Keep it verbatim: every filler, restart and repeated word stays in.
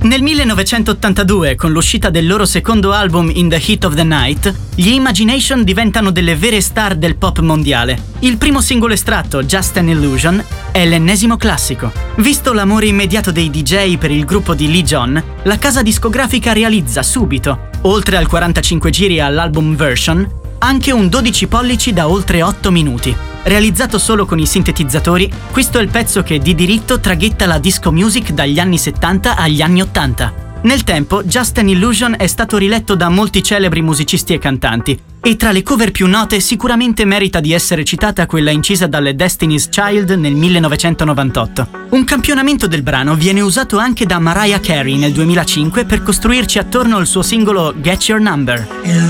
Nel millenovecentottantadue, con l'uscita del loro secondo album In the Heat of the Night, gli Imagination diventano delle vere star del pop mondiale. Il primo singolo estratto, Just an Illusion, è l'ennesimo classico. Visto l'amore immediato dei D J per il gruppo di Lee John, la casa discografica realizza subito, oltre al quarantacinque giri all'album version, anche un dodici pollici da oltre otto minuti. Realizzato solo con i sintetizzatori, questo è il pezzo che di diritto traghetta la disco music dagli anni settanta agli anni ottanta. Nel tempo, Just an Illusion è stato riletto da molti celebri musicisti e cantanti, e tra le cover più note sicuramente merita di essere citata quella incisa dalle Destiny's Child nel millenovecentonovantotto. Un campionamento del brano viene usato anche da Mariah Carey nel duemilacinque per costruirci attorno al suo singolo Get Your Number.